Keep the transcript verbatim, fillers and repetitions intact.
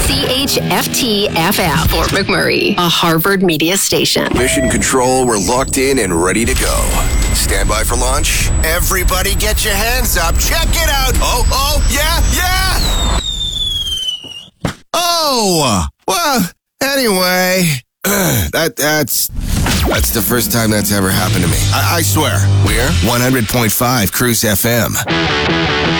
C H F T F F, Fort McMurray, a Harvard media station. Mission Control, we're locked in and ready to go. Stand by for launch. Everybody get your hands up. Check it out. Oh, oh, yeah, yeah. Oh, well, anyway, that that's that's the first time that's ever happened to me. I, I swear. We're one hundred point five Cruise F M.